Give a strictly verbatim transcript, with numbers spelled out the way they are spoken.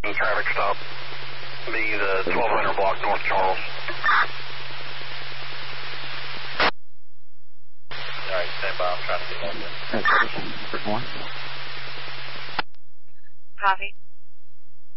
Traffic stop. Be the twelve hundred block North Charles. Alright, stand by. I'm trying to get over there. Copy.